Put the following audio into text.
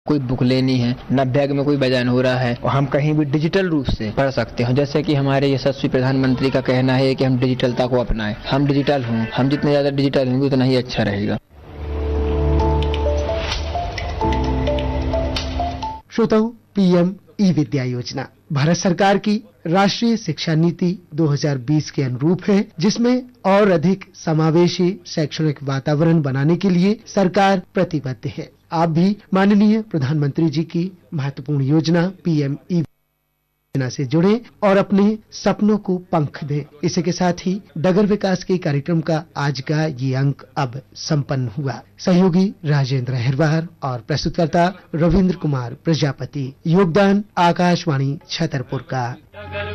कोई बुक लेनी है, न बैग में कोई वजन हो रहा है, और हम कहीं भी डिजिटल रूप से पढ़ सकते हैं। जैसे कि हमारे यशस्वी प्रधानमंत्री का कहना है कि हम डिजिटलता को अपनाएं। हम डिजिटल हों, हम जितने ज्यादा डिजिटल होंगे उतना ही अच्छा रहेगा। श्रोताओं, पीएम ई विद्या योजना भारत सरकार की राष्ट्रीय शिक्षा नीति 2020 के अनुरूप है, जिसमें और अधिक समावेशी शैक्षणिक वातावरण बनाने के लिए सरकार प्रतिबद्ध है। आप भी माननीय प्रधानमंत्री जी की महत्वपूर्ण योजना पीएम ई योजना से जुड़े और अपने सपनों को पंख दें। इसी के साथ ही डगर विकास के कार्यक्रम का आज का ये अंक अब संपन्न हुआ। सहयोगी राजेंद्र हिरवार और प्रस्तुतकर्ता रविंद्र कुमार प्रजापति। योगदान आकाशवाणी छतरपुर का।